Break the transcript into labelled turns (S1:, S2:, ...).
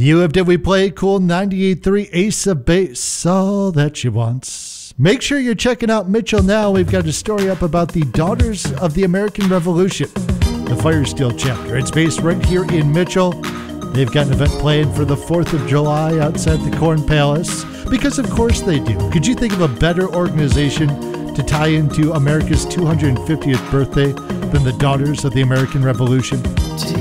S1: You have Did We Play Cool 98.3 Ace of Base, all that she wants. Make sure you're checking out Mitchell now. We've got a story up about the Daughters of the American Revolution, the Fire Steel chapter. It's based right here in Mitchell. They've got an event planned for the 4th of July outside the Corn Palace, because of course they do. Could you think of a better organization to tie into America's 250th birthday than the Daughters of the American Revolution?